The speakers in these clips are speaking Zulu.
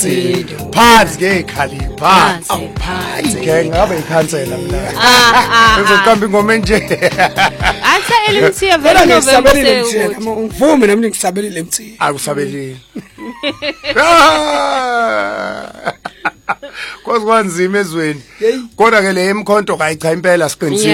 phansi ngekhali phansi ke ngabe ikhansela mina ngizoqamba ingoma nje Atha LMT vele November ngivumi nami ngisabelile MT akusabelile Kwanzima ezweni kodwa ke le emkhonto kayicha impela siqinisile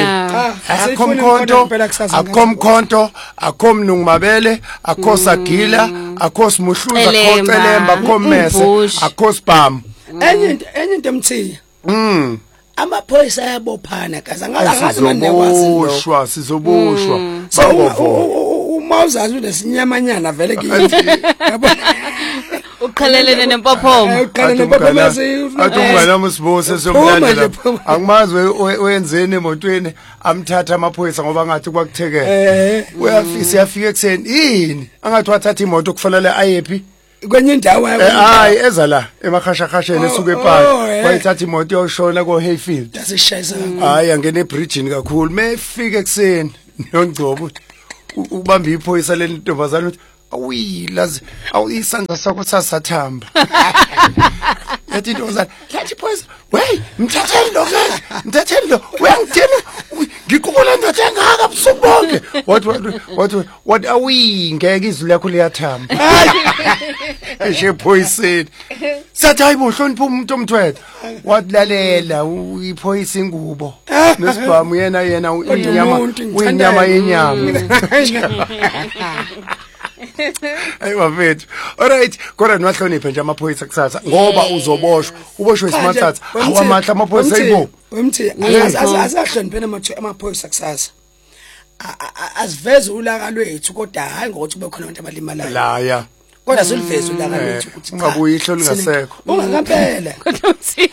akhomkhonto akhomnungu mabele akhosagila akhosimuhluza akhocelemba akhomese akhosibhamu enye into MT amaphoyisa ayabophana kaze angazi manekwazi sizobushwa uma uzazi unesinyamanyana vele kithi uqhelelene nempophomo athi ungana musibose somlandela angimazi wenzeni emotweni amthatha amaphoyisa ngoba ngathi kwakuthekela uyafisa yafika ekseni yini angathi wathatha imoto kufanele ayephi kwenye indawo hayi eza la emakhashakasheni esuke ePark wayithatha imoto yoshona ko Hayfield yasishayisa hayi angene ebridgeini kakhulu mefika ekseni niyongcobo ubamba iphoyisa lentombazana uthi awilazi awuyisandla sakho sasathamba yathi intombazana yathi phoyisa wey mthatheni lo uyangithena ngikubona ndoda engaka busubonke what awi ngeke izwi lakho liyathamba eshe phoyiseni sathi hayibo hlonipha umuntu omthwethe watlalela uyiphoyisa ingubo nesibhamu yena uyinyama yenyama Ayiwa mfethu alright kodwa niwahloniphe nje amaphoyisa kusasa ngoba uzoboshwa uboshwe isimathatha awamahla amaphoyisa ayibo umthi asahloniphena amaphoyisa kusasa asiveze ulaka lwethu kodwa hayi ngokuthi kube khona abantu abalimalayo la ya kodwa siliveze ulaka lwethu ukuthi ungabuyi ihlo lingasekho ungakampela kodwa uthi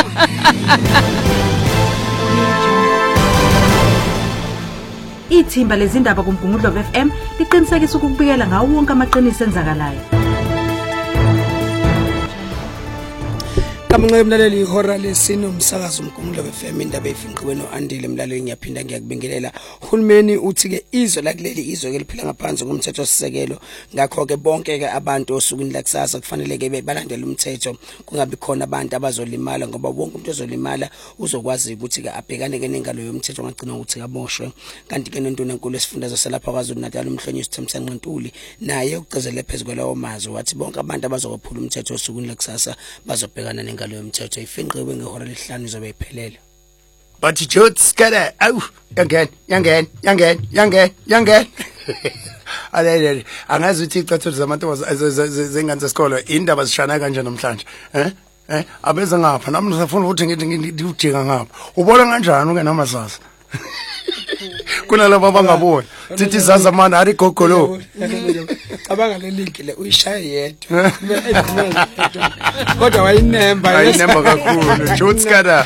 Ithimba lezindaba kuMgungundlo FM liqinisekisa ukubikela ngawo wonke amaqiniso enzakalayo. Kamnqe mlaleli ihora lesine umsakazo uMgungundlo FM indaba efinqiwe noAndile mlaleli ngiyaphinda ngiyakubingelela uhulumeni uthi ke izwe lakuleli izwe ke liphila ngaphansi komthetho sisekelo ngakho ke bonke ke abantu osukwini lakusasa kufanele ke balandele umthetho kungabi khona abantu abazolimala ngoba wonke umuntu ozolimala uzokwazi ukuthi ke abhekane ke nengalo yomthetho ngagcina ukuthi kaboshwe kanti ke nentona enkulu esifundazwe salapha kwaZulu Natal umhlonyisi Thembisanqa Ntuli naye ugcizele phezulu kwalawo mazwi wathi bonke abantu abazokuphula umthetho osukwini lakusasa bazobhekana ngalo yomthetho ifinqiwe ngehora lesihlanu izobe iphelele but Jots kada awu yangen alele angazi ukuthi icathulo zamantombazana zengane zesikole indaba zishana kanje namhlanje abeze ngapha nami ngifuna ukuthi ngijika ngapha ubona kanjani ungenamazazi kunalabo abangaboni sithi zaza manje ari gogolo cabanga lelinki le uyishaya yedwa kodwa wayinemba kakhulu Jots kada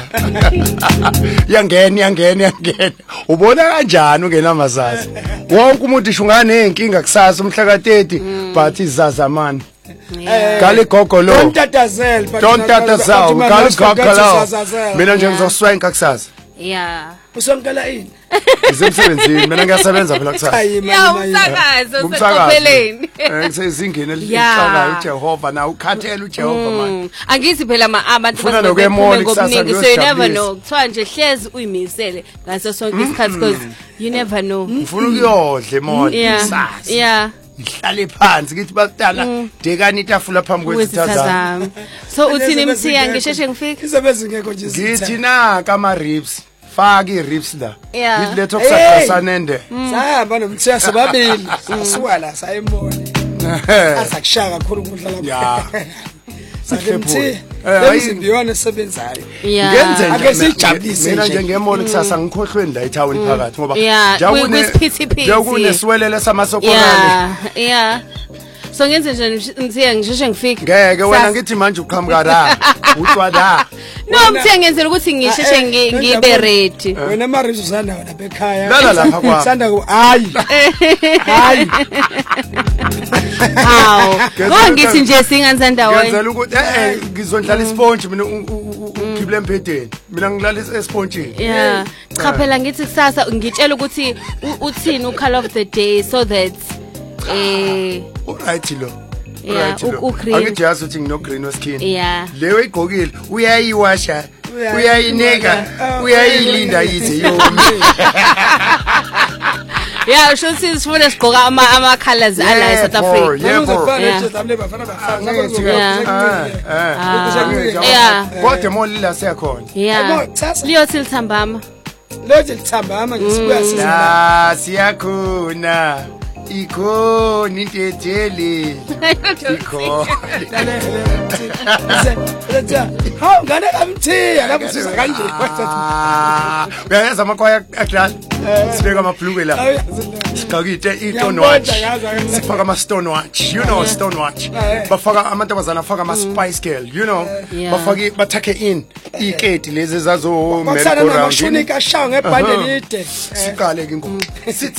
yangena ubona kanjani ungenamazazi wonke umuntu ishungana nenkinga kusasa umhla ka30 but izaza manje Kali gogolo don't tatazela kali gogolo mina nje ngizoswenka kusasa yeah usonkela ini Isemsebenzini mina ngiyasebenza phela kusasa umsakazo useqopheleni ngisezingeni eliqhakayo uJehova na ukhathela uJehova manje angithi phela abantu bazokuphuma ngobuningi so you never know kuthiwa nje hlezi uyimisele ngaso sonke isikhathi because you never know ngifuna ukuyodla emoto kusasa yeah ihlale phansi ngithi bakutala dekani itafula phambi kwezithathana so uthini mthiya ngisheshe ngifike isebenza ngekho nje ngithi na kama ribs faki ribs la ngithi letho kusaqasanende sahamba nomthiya sobabili asiwala sayembona asakushaka kakhulu ukudla lapha Sakhemthi lezimbiwana esebenzayo ngenze nje ake sijabulise mina nje ngemoli kusasa ngikhohlweni la ethawini phakathi ngoba njakuneswelele samasokonane yeah so ngenze nje ngithiya ngisheshe ngifike ngeke wena ngithi manje uqhamuka la utwada no mthiya ngenzela ukuthi ngisheshe ngibe ready wena marizo sanda wena bekhaya lala lapha kwa sanda hayi hawo ngithi nje singansanda wena ngenzela ukuthi ngizondlala isponge mina ukhibule empedeni mina ngilala esponjini yeah cha phela ngithi kusasa ngitshela ukuthi uthini ucall of the day so that alright lo angijazi ukuthi ngino green skin leyo igqokile uyayiwasha uyayinika uyayilinda yize yona yeah shothi sifuna sigqoka ama colors ala South Africa kodwa molila sekhona liyothi lithambama nje sibuya siyakhona ikhona into ethele ikhona hawu ngane kamthiya lapho siza kanje uyayazi amakwaya akudlala sibeka amabhuluke la sigqokite i-stone watch sifaka ama-stone watch you know stone watch bafaka amantombazana afaka ama-spice girl you know bafake bathakhe in iketi lezi ezazo merry-go-round ngebhande lide siqale ke